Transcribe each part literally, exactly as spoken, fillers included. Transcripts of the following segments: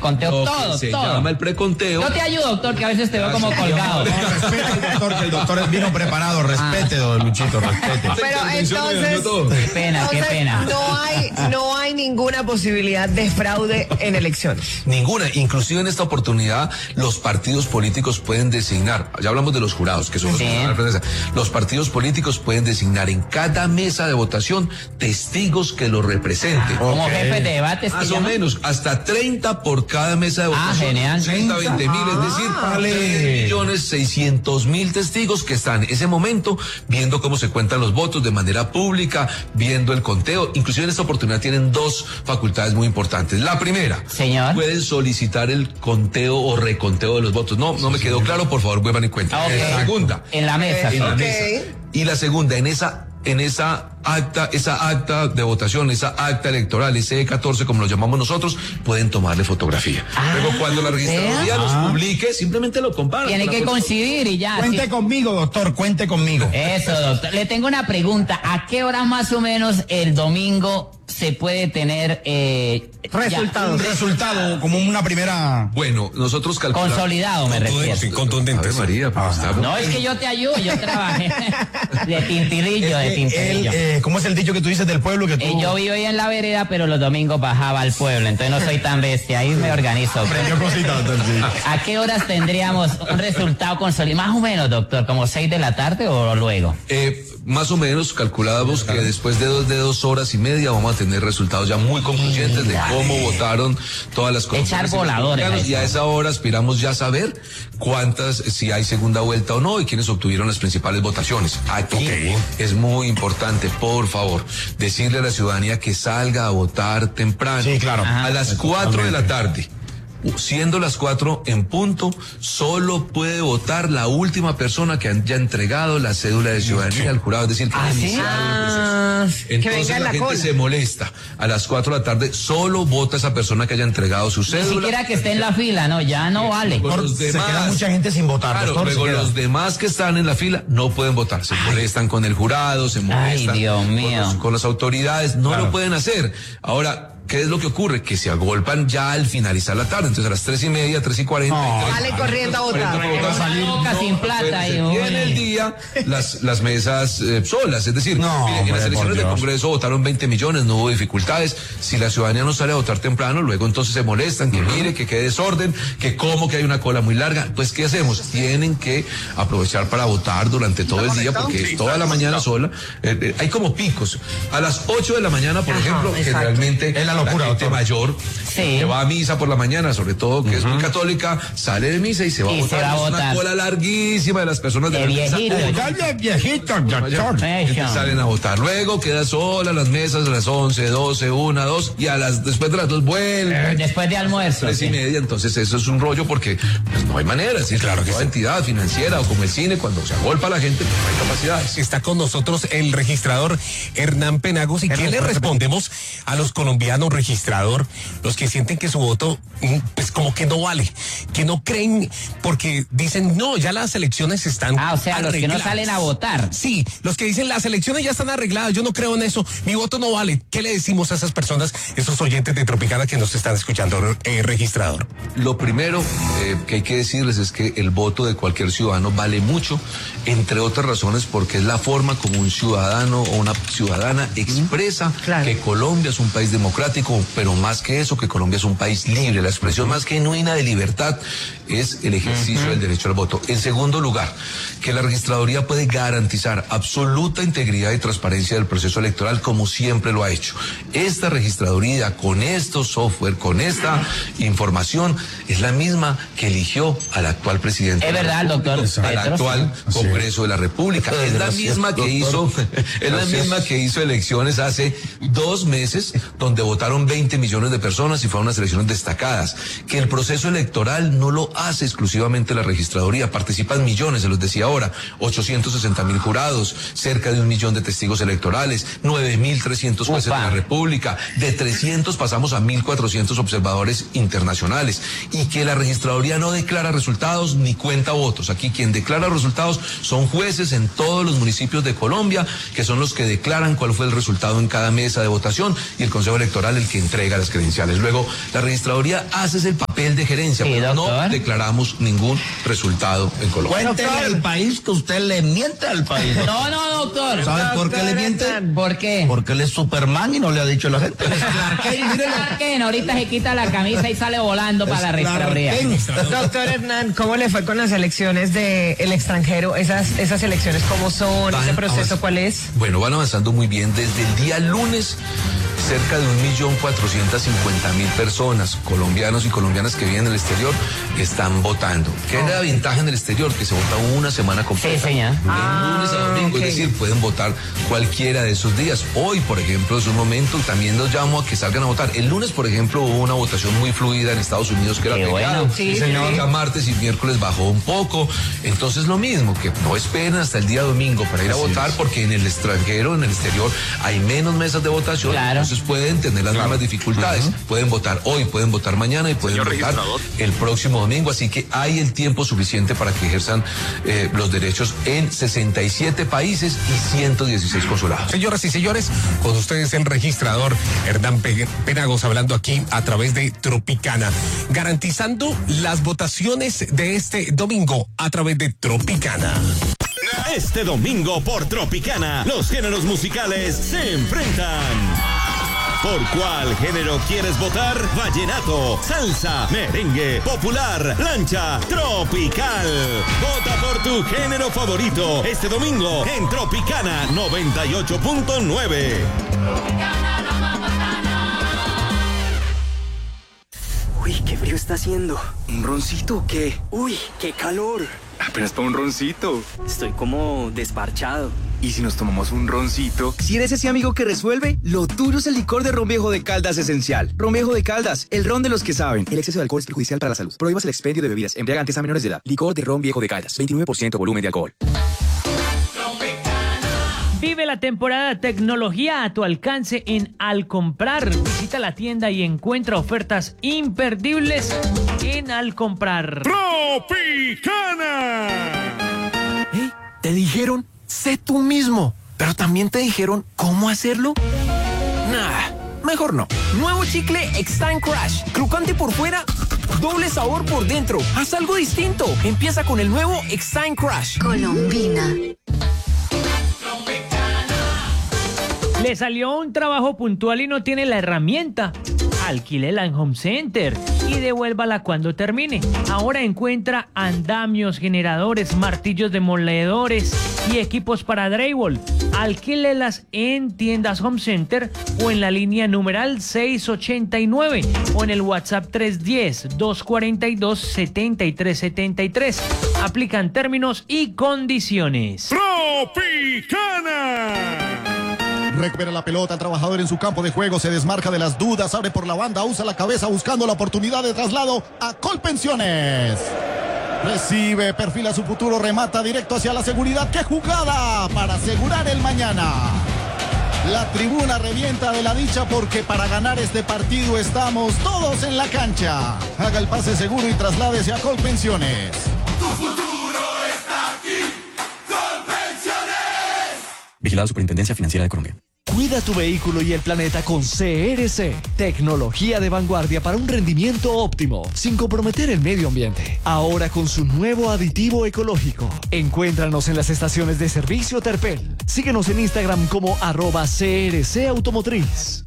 preconteo, Lo todo, se todo. Se llama el preconteo. Yo te ayudo, doctor, que a veces te veo como colgado. No, respete al doctor, que el doctor vino preparado. Respete, don Luchito, respete. Pero entonces, Qué pena, qué entonces pena. no hay, no hay ninguna posibilidad de fraude en elecciones. Ninguna, inclusive en esta oportunidad los partidos políticos pueden designar, ya hablamos de los jurados, que son los, Sí. los partidos políticos pueden designar en cada mesa de votación testigos que lo representen. Como Ok. jefe de debates. que Más o llaman. menos, hasta treinta por cada mesa de Ah, votación. genial. treinta, veinte mil, es decir, tres millones seiscientos mil testigos que están en ese momento viendo cómo se cuentan los votos de manera pública, viendo el conteo. Inclusive en esta oportunidad tienen dos facultades muy importantes. La primera, Señor. pueden solicitar el conteo o reconteo de los votos. No, no me quedó claro, por favor, vuelvan en cuenta. Ah, ok. La segunda, En la mesa. en la Ok. mesa. Y la segunda, en esa en esa acta, esa acta de votación, esa acta electoral, ese E catorce, como lo llamamos nosotros, pueden tomarle fotografía. Ah, Luego, cuando la registraduría vea. los Ah. publique, simplemente lo comparan. Tiene con la que foto. coincidir y ya. Cuente sí. conmigo, doctor, cuente conmigo. Eso, doctor. Le tengo una pregunta. ¿A qué hora más o menos el domingo se puede tener eh, Resultados. Un ya, un resultado, como una primera... Bueno, nosotros calculamos. consolidado, me refiero? Sí, contundente. A ver, María, pues, Ah, estamos- No, es que yo te ayudo, yo trabajé de tintirillo, de Eh, tintirillo. él, eh, ¿Cómo es el dicho que tú dices del pueblo que tú... Eh, yo vivo ahí en la vereda, pero los domingos bajaba al pueblo, entonces no soy tan bestia, ahí me organizo. Aprendió cositas, doctor, sí. ¿A qué horas tendríamos un resultado consolidado? Más o menos, doctor, como seis de la tarde o luego. Eh, más o menos calculábamos que después de dos, de dos horas y media vamos a tener resultados ya muy concluyentes de cómo votaron todas las cosas. Echar voladores, Y a esa hora aspiramos ya a saber cuántas, si hay segunda vuelta o no, y quiénes obtuvieron las principales votaciones. Aquí Ok. es muy importante, por favor, decirle a la ciudadanía que salga a votar temprano. Sí, claro. A las cuatro de la tarde. Siendo las cuatro en punto, solo puede votar la última persona que haya entregado la cédula de ciudadanía al jurado, es decir, que ¿Ah, haya sí? iniciado el Ah, proceso. que Entonces venga en la, la gente cola. se molesta. A las cuatro de la tarde solo vota esa persona que haya entregado su Ni cédula. siquiera que esté en la fila, no, ya no vale. Con los Se demás. queda mucha gente sin votar, Claro, doctor, se luego queda. los demás que están en la fila no pueden votar. Se molestan con el jurado, se molestan Dios con mío. los- con las autoridades. No Claro. lo pueden hacer. Ahora, ¿qué es lo que ocurre? Que se agolpan ya al finalizar la tarde. Entonces a las tres y media, tres y cuarenta. No. y tres- Sale corriendo a votar. cuarenta, Una loca sin plata y y uy. en el día las, las mesas eh, solas, es decir, No, mire, en las hombre, elecciones por del Dios. Congreso votaron veinte millones, no hubo dificultades. Si la ciudadanía no sale a votar temprano, luego entonces se molestan, que mire, que quede desorden, que como que hay una cola muy larga. Pues ¿qué hacemos? Tienen que aprovechar para votar durante todo el día, porque es toda la mañana sola. Eh, eh, hay como picos. A las ocho de la mañana, por Ajá, ejemplo, exacto. generalmente Es la locura, gente doctor. mayor Sí. que va a misa por la mañana, sobre todo que es muy católica, sale de misa y se va a Y se votar. va a Es una votar. cola larguísima de las personas de, De la mesa. viejito. Dale, viejito, doctor. Entonces salen a votar. Luego queda sola las mesas a las once, doce, una, dos, y a las después de las dos vuelven. Después de almuerzo. Tres y sí. media, entonces eso es un rollo porque pues, no hay manera, es decir, Claro que toda sí. entidad financiera o como el cine, cuando se agolpa la gente, pues no hay capacidades. Está con nosotros el registrador Hernán Penagos. ¿Y qué le respondemos a los colombianos, registrador, los que sienten que su voto, mm, pues como que no vale, que no creen, porque dicen, no, ya las elecciones están Ah, o sea, los que no arregladas"? salen a votar. Sí, los que dicen, las elecciones ya están arregladas, yo no creo en eso, mi voto no vale. ¿Qué le decimos a esas personas, esos oyentes de Tropicana que nos están escuchando, eh, registrador? Lo primero eh, que hay que decirles es que el voto de cualquier ciudadano vale mucho, entre otras razones porque es la forma como un ciudadano o una ciudadana expresa Claro. que Colombia es un país democrático, pero más que eso, que Colombia es un país libre. La expresión más genuina de libertad es el ejercicio del derecho al voto. En segundo lugar, que la registraduría puede garantizar absoluta integridad y transparencia del proceso electoral como siempre lo ha hecho. Esta registraduría con estos software, con esta información, es la misma que eligió al actual presidente. Es de la verdad, República, doctor Al Petro, actual sí. Congreso de la República. Es la Gracias, misma que doctor. hizo, es la Gracias. misma que hizo elecciones hace dos meses, donde votaron veinte millones de personas y fueron unas elecciones destacadas. Que el proceso electoral no lo hace exclusivamente la registraduría, participan millones, se los decía ahora, ochocientos sesenta mil jurados, cerca de un millón de testigos electorales, nueve mil trescientos jueces Upa. de la República, de trescientos pasamos a mil cuatrocientos observadores internacionales, y que la registraduría no declara resultados ni cuenta votos. Aquí quien declara resultados son jueces en todos los municipios de Colombia, que son los que declaran cuál fue el resultado en cada mesa de votación, y el Consejo Electoral electoral el que entrega las credenciales. Luego, la registraduría hace el papel de gerencia, Sí, pero doctor. no declaramos ningún resultado en Colombia. Cuéntele al país que usted le miente al país. No, no, doctor. ¿Sabes por qué le miente? ¿Por qué? Porque él es Superman y no le ha dicho a la gente. Es Clark Kent, mírelo. Clark Kent, ahorita se quita la camisa y sale volando para la registraduría. Doctor Hernán, ¿cómo le fue con las elecciones del extranjero? Esas, esas elecciones, ¿cómo son? Van ¿Ese proceso avanz- cuál es? Bueno, van avanzando muy bien. Desde el día lunes, cerca de un millón cuatrocientas cincuenta mil personas, colombianos y colombianas que viven en el exterior, están votando. ¿Qué es la ventaja en el exterior? Que se vota una semana completa. Sí, señor. De lunes a domingo, ok. es decir, pueden votar cualquiera de esos días. Hoy, por ejemplo, es un momento, también los llamo a que salgan a votar. El lunes, por ejemplo, hubo una votación muy fluida en Estados Unidos que era Qué feriado. bueno. Sí, El señor. día martes y miércoles bajó un poco. Entonces, lo mismo, que no esperen hasta el día domingo para ir a votar, porque en el extranjero, en el exterior, hay menos mesas de votación. Claro. Entonces pueden tener las mismas dificultades. Pueden votar hoy, pueden votar mañana y pueden votar el próximo domingo. Así que hay el tiempo suficiente para que ejerzan eh, los derechos en sesenta y siete países y ciento dieciséis consulados. Señoras y señores, con ustedes el registrador Hernán Pe- Penagos hablando aquí a través de Tropicana, garantizando las votaciones de este domingo a través de Tropicana. Este domingo por Tropicana, los géneros musicales se enfrentan. ¿Por cuál género quieres votar? Vallenato, salsa, merengue, popular, plancha, tropical. Vota por tu género favorito este domingo en Tropicana noventa y ocho punto nueve. Uy, qué frío está haciendo. ¿Un roncito o qué? Uy, qué calor. Apenas para un roncito. Estoy como desparchado. ¿Y si nos tomamos un roncito? Si eres ese amigo que resuelve, lo tuyo es el licor de Ron Viejo de Caldas Esencial. Ron Viejo de Caldas, el ron de los que saben. El exceso de alcohol es perjudicial para la salud. Prohíbas el expendio de bebidas embriagantes a menores de edad. Licor de Ron Viejo de Caldas, veintinueve por ciento volumen de alcohol. Vive la temporada tecnología a tu alcance en Al Comprar. Visita la tienda y encuentra ofertas imperdibles en Al Comprar. Tropicana. ¿Eh? ¿Te dijeron? Sé tú mismo. Pero también te dijeron cómo hacerlo. Nah, mejor no. Nuevo chicle Extime Crush. Crocante por fuera, doble sabor por dentro. Haz algo distinto. Empieza con el nuevo Extime Crush. Colombina. Le salió un trabajo puntual y no tiene la herramienta. Alquílela en Home Center y devuélvala cuando termine. Ahora encuentra andamios, generadores, martillos demoledores y equipos para drywall. Alquílelas en tiendas Home Center o en la línea numeral seiscientos ochenta y nueve o en el WhatsApp tres uno cero, dos cuatro dos, siete tres siete tres. Aplican términos y condiciones. Tropicana. Recupera la pelota, el trabajador en su campo de juego se desmarca de las dudas, abre por la banda, usa la cabeza buscando la oportunidad de traslado a Colpensiones. Recibe, perfila su futuro, remata directo hacia la seguridad. ¡Qué jugada para asegurar el mañana! La tribuna revienta de la dicha porque para ganar este partido estamos todos en la cancha. Haga el pase seguro y trasládese a Colpensiones. Tu futuro está aquí. Colpensiones. Vigilado Superintendencia Financiera de Colombia. Cuida tu vehículo y el planeta con C R C. Tecnología de vanguardia para un rendimiento óptimo, sin comprometer el medio ambiente. Ahora con su nuevo aditivo ecológico. Encuéntranos en las estaciones de servicio Terpel. Síguenos en Instagram como arroba C R C Automotriz.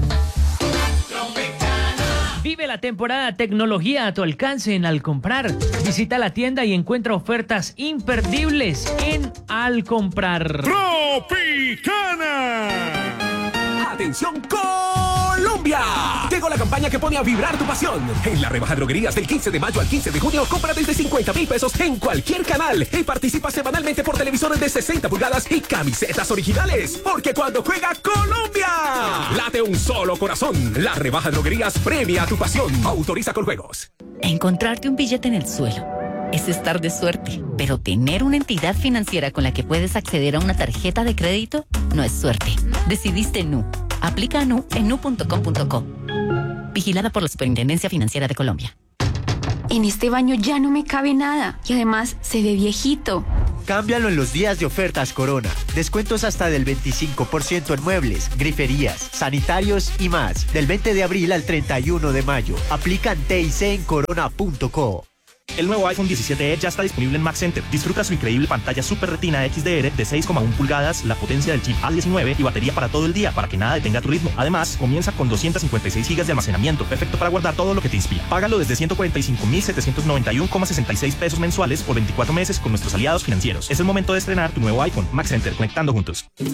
Vive la temporada tecnología a tu alcance en Al Comprar. Visita la tienda y encuentra ofertas imperdibles en Al Comprar. Tropicana. ¡Atención Colombia! Llegó la campaña que pone a vibrar tu pasión. En la rebaja droguerías del quince de mayo al quince de junio, compra desde cincuenta mil pesos en cualquier canal y participa semanalmente por televisores de sesenta pulgadas y camisetas originales. Porque cuando juega Colombia, late un solo corazón. La rebaja droguerías premia tu pasión. Autoriza con juegos. Encontrarte un billete en el suelo es estar de suerte, pero tener una entidad financiera con la que puedes acceder a una tarjeta de crédito no es suerte. Decidiste Nu. Aplica a Nu en nu punto com punto co. Vigilada por la Superintendencia Financiera de Colombia. En este baño ya no me cabe nada y además se ve viejito. cámbialo en los días de ofertas Corona. Descuentos hasta del veinticinco por ciento en muebles, griferías, sanitarios y más. Del veinte de abril al treinta y uno de mayo. Aplican T y C en corona punto co. El nuevo iPhone diecisiete e ya está disponible en Mac Center. Disfruta su increíble pantalla Super Retina X D R de seis coma uno pulgadas, la potencia del chip A diecinueve y batería para todo el día para que nada detenga tu ritmo. Además, comienza con doscientos cincuenta y seis gigas de almacenamiento, perfecto para guardar todo lo que te inspira. Págalo desde ciento cuarenta y cinco mil setecientos noventa y uno coma sesenta y seis pesos mensuales por veinticuatro meses con nuestros aliados financieros. Es el momento de estrenar tu nuevo iPhone. Mac Center, conectando juntos.